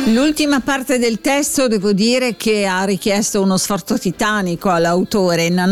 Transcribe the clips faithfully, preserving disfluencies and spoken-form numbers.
L'ultima parte del testo devo dire che ha richiesto uno sforzo titanico all'autore, ma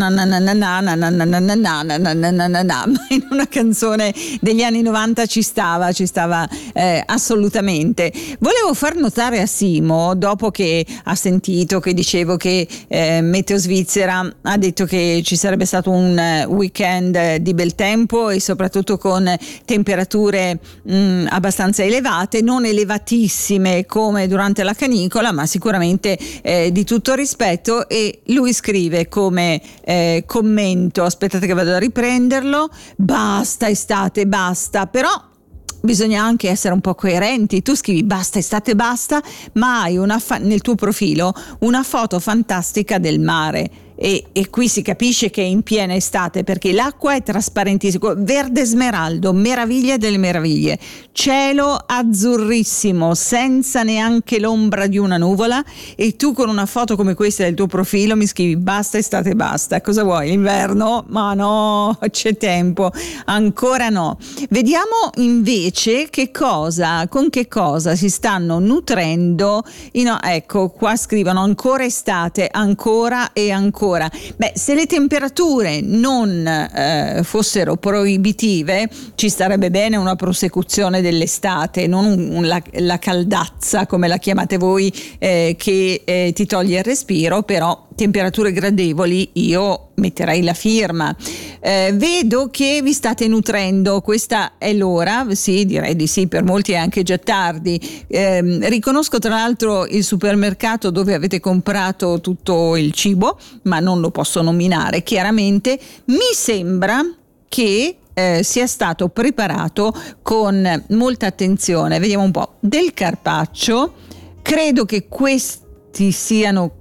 in una canzone degli anni novanta ci stava, ci stava eh, assolutamente. Volevo far notare a Simo, dopo che ha sentito che dicevo che eh, Meteo Svizzera ha detto che ci sarebbe stato un weekend di bel tempo e soprattutto con temperature mh, abbastanza elevate, non elevatissime come durante la canicola, ma sicuramente eh, di tutto rispetto. E lui scrive come eh, commento, aspettate che vado a riprenderlo: basta estate, basta. Però bisogna anche essere un po' coerenti. Tu scrivi basta estate, basta, ma hai una fa- nel tuo profilo una foto fantastica del mare. E, e qui si capisce che è in piena estate, perché l'acqua è trasparentissima, verde smeraldo, meraviglia delle meraviglie, cielo azzurrissimo senza neanche l'ombra di una nuvola, e tu con una foto come questa del tuo profilo mi scrivi basta estate, basta. Cosa vuoi, l'inverno? Ma no, c'è tempo, ancora no. Vediamo invece che cosa, con che cosa si stanno nutrendo. No, ecco, qua scrivono ancora estate, ancora e ancora. Beh, se le temperature non eh, fossero proibitive, ci starebbe bene una prosecuzione dell'estate, non un, un, la, la caldazza come la chiamate voi, eh, che eh, ti toglie il respiro. Però temperature gradevoli, io metterei la firma. Eh, vedo che vi state nutrendo, questa è l'ora, sì, direi di sì, per molti è anche già tardi. Eh, riconosco tra l'altro il supermercato dove avete comprato tutto il cibo, ma non lo posso nominare chiaramente. Mi sembra che eh, sia stato preparato con molta attenzione. Vediamo un po'. Del carpaccio, credo che questi siano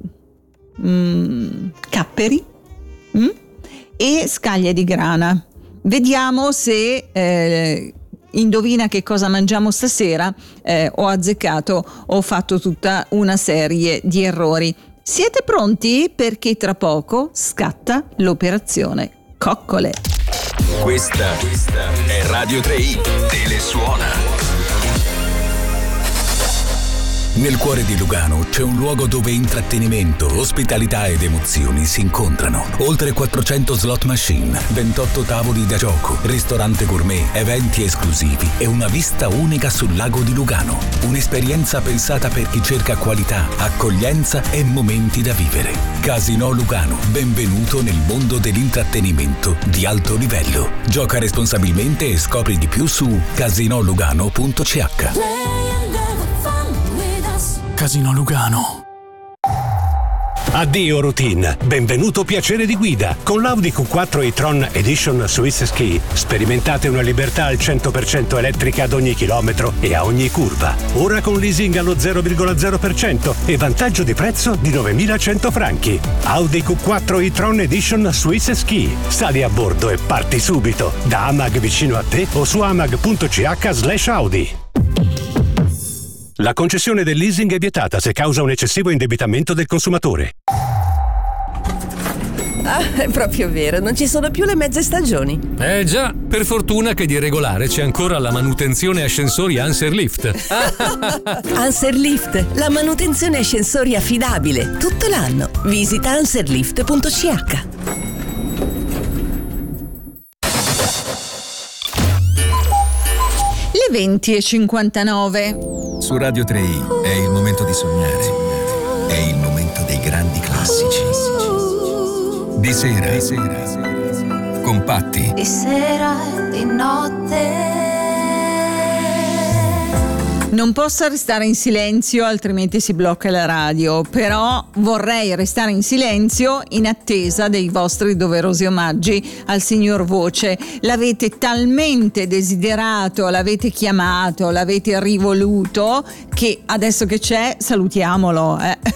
mm, capperi mm? e scaglie di grana. Vediamo se eh, indovina che cosa mangiamo stasera. Eh, ho azzeccato, ho fatto tutta una serie di errori. Siete pronti? Perché tra poco scatta l'operazione Coccole. Questa, questa è Radio tre i, Telesuona. Nel cuore di Lugano c'è un luogo dove intrattenimento, ospitalità ed emozioni si incontrano. Oltre quattrocento slot machine, ventotto tavoli da gioco, ristorante gourmet, eventi esclusivi e una vista unica sul lago di Lugano. Un'esperienza pensata per chi cerca qualità, accoglienza e momenti da vivere. Casino Lugano, benvenuto nel mondo dell'intrattenimento di alto livello. Gioca responsabilmente e scopri di più su casino lugano punto c h. Casino Lugano. Addio routine, benvenuto piacere di guida. Con l'Audi Q quattro e-tron Edition Swiss Ski sperimentate una libertà al cento per cento elettrica ad ogni chilometro e a ogni curva. Ora con leasing allo zero virgola zero per cento e vantaggio di prezzo di novemilacento franchi. Audi Q quattro e-tron Edition Swiss Ski. Sali a bordo e parti subito. Da Amag vicino a te o su amag punto c h slash Audi. La concessione del leasing è vietata se causa un eccessivo indebitamento del consumatore. Ah, è proprio vero, non ci sono più le mezze stagioni. Eh già, per fortuna che di regolare c'è ancora la manutenzione ascensori Anserlift. Anserlift, la manutenzione ascensori affidabile, tutto l'anno. Visita anserlift punto c h. Le venti e cinquantanove. Su Radio tre i è il momento di sognare. È il momento dei grandi classici. Di sera, di sera, compatti. Di sera, di notte. Non posso restare in silenzio, altrimenti si blocca la radio, però vorrei restare in silenzio in attesa dei vostri doverosi omaggi al signor Voce. L'avete talmente desiderato, l'avete chiamato, l'avete rivoluto, che adesso che c'è salutiamolo. Eh.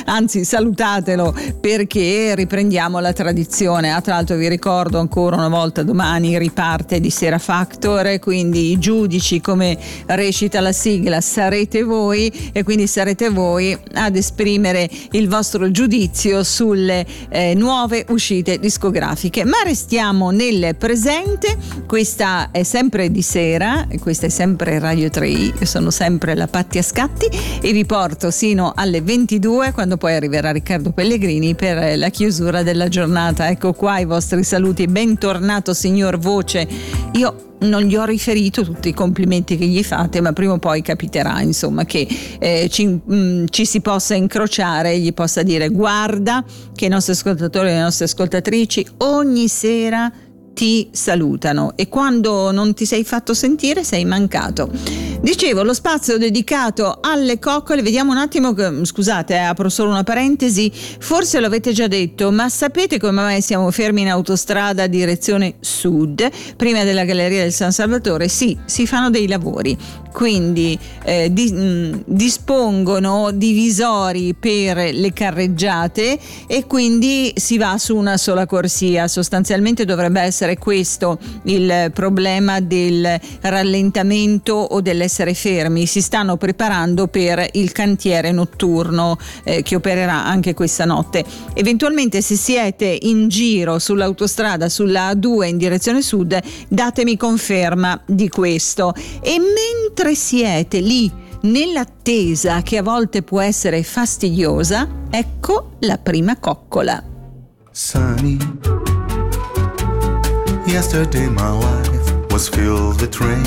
anzi salutatelo, perché riprendiamo la tradizione. Ah, tra l'altro vi ricordo ancora una volta, domani riparte di Sera Factor, quindi i giudici, come recita la sigla, sarete voi, e quindi sarete voi ad esprimere il vostro giudizio sulle eh, nuove uscite discografiche. Ma restiamo nel presente. Questa è sempre di sera, questa è sempre Radio tre i, io sono sempre la Patti Ascatti e vi porto sino alle ventidue, quando poi arriverà Riccardo Pellegrini per la chiusura della giornata. Ecco qua i vostri saluti. Bentornato signor Voce. Io non gli ho riferito tutti i complimenti che gli fate, ma prima o poi capiterà, insomma, che eh, ci, mh, ci si possa incrociare e gli possa dire: guarda che i nostri ascoltatori e le nostre ascoltatrici ogni sera ti salutano, e quando non ti sei fatto sentire sei mancato. Dicevo, lo spazio dedicato alle coccole, vediamo un attimo, scusate, eh, apro solo una parentesi, forse lo avete già detto, ma sapete come mai siamo fermi in autostrada direzione sud, prima della Galleria del San Salvatore? Sì, si fanno dei lavori, quindi eh, di, mh, dispongono divisori per le carreggiate e quindi si va su una sola corsia. Sostanzialmente dovrebbe essere questo il problema del rallentamento o dell'essere fermi. Si stanno preparando per il cantiere notturno eh, che opererà anche questa notte. Eventualmente, se siete in giro sull'autostrada, sulla A due in direzione sud, datemi conferma di questo. E mentre siete lì nell'attesa, che a volte può essere fastidiosa, ecco la prima coccola. Sunny. Yesterday my wife was filled with rain.